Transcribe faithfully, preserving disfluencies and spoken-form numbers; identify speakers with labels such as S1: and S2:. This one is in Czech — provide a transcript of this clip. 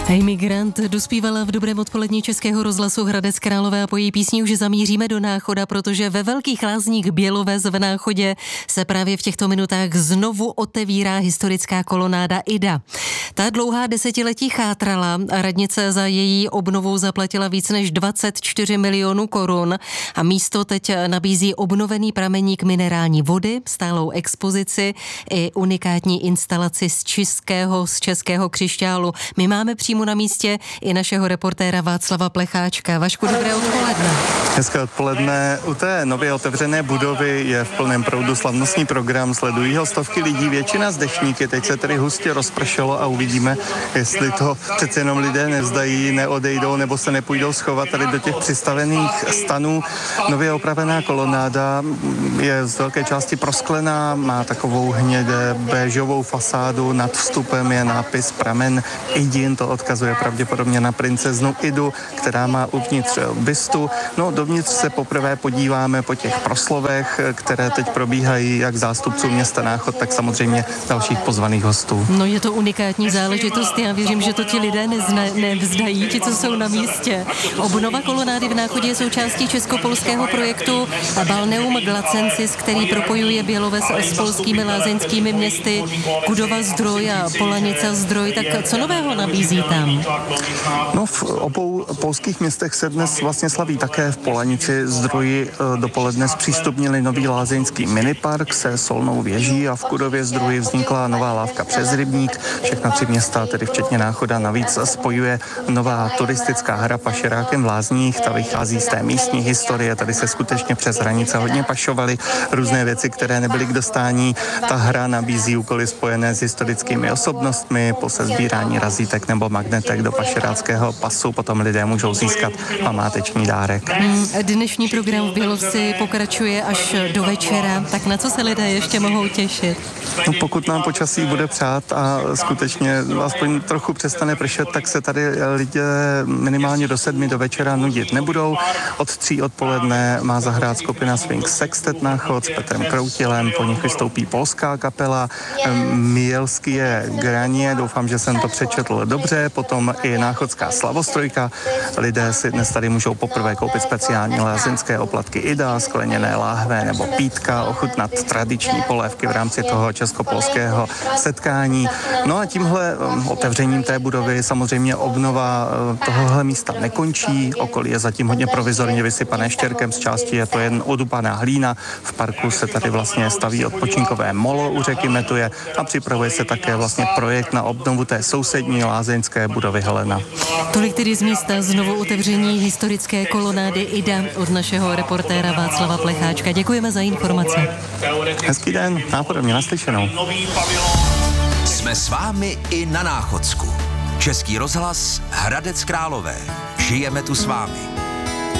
S1: Emigrant dospívala v dobrém odpolední Českého rozhlasu Hradec Králové a po její písni už zamíříme do Náchoda, protože ve Velkých Lázních Bělovec v Náchodě se právě v těchto minutách znovu otevírá historická kolonáda Ida. Ta dlouhá desetiletí chátrala a radnice za její obnovu zaplatila víc než dvacet čtyři milionů korun a místo teď nabízí obnovený prameník minerální vody, stálou expozici i unikátní instalaci z českého, z českého křišťálu. My máme přímo na místě i našeho reportéra Václava Plecháčka. Vašku, dobré odpoledne.
S2: Hezké odpoledne. U té nově otevřené budovy je v plném proudu slavnostní program. Sledují ho stovky lidí, většina z dešníky. Teď se tedy hustě rozpršelo a uvidíme, jestli to přece jenom lidé nevzdají, neodejdou nebo se nepůjdou schovat tady do těch přistavených stanů. Nově opravená kolonáda je z velké části prosklená, má takovou hnědé béžovou fasádu, nad vstupem je nápis Pramen Idin, to odkazuje pravděpodobně na princeznu Idu, která má uvnitř bystu. No, dovnitř se poprvé podíváme po těch proslovech, které teď probíhají jak zástupců města Náchod, tak samozřejmě dalších pozvaných hostů.
S1: No, je to unikátní záležitost, já věřím, že to ti lidé nezna, nevzdají, ti, co jsou na místě. Obnova kolonády v Náchodě je součástí česko-polského projektu Balneum Glacensis, který propojuje Bělovec s polskými lázeňskými městy Kudova Zdroj a Polanica Zdroj. Tak co nového nabízí tam?
S2: No, v obou polských městech se dnes vlastně slaví také. V Polanici Zdroji dopoledne zpřístupnili nový lázeňský minipark se solnou věží a v Kudově Zdroji vznikla nová lávka přes rybník. Všechna tři města, tedy včetně Náchoda, navíc spojuje nová turistická hra Pašerákem v Lázních. Ta vychází z té místní historie. Tady se skutečně přes hranice hodně pašovaly různé věci, které nebyly k dostání. Ta hra nabízí úkoly spojené s historickými osobnostmi, po sesbírání razítek nebo magnetek do pašeráckého pasu. Potom lidé můžou získat památeční dárek.
S1: Hmm, dnešní program v Bělovci pokračuje až do večera. Tak na co se lidé ještě mohou těšit?
S2: No, pokud nám počasí bude přát a skutečně aspoň trochu přestane pršet, tak se tady lidé minimálně do sedmi do večera nudit nebudou. Od tří odpoledne má zahrát skupina Sphinx Sextet Náchod s Petrem Kroutilem, po nich vystoupí polská kapela Mielskie Granie, doufám, že jsem to přečetl dobře, potom i náchodská slavostrojka. Lidé si dnes tady můžou poprvé koupit speciální lázeňské oplatky Ida, skleněné láhve nebo pítka, ochutnat tradiční polévky v rámci toho česko-polského setkání. No a tímhle otevřením té budovy samozřejmě obnova tohohle místa nekončí. Okolí je zatím hodně provizorně vysypané štěrkem, z části je to jen odupaná hlína. V parku se tady vlastně staví odpočinkové molo u řeky Metuje a připravuje se také vlastně projekt na obnovu té sousední lázeňské budovy Helena.
S1: Tolik tedy z místa znovu otevření historické kolonády Ida od našeho reportéra Václava Plecháčka. Děkujeme za informace.
S2: Hezký den, nápodobně naslyšenou.
S3: Jsme s vámi i na Náchodsku. Český rozhlas Hradec Králové. Žijeme tu s vámi.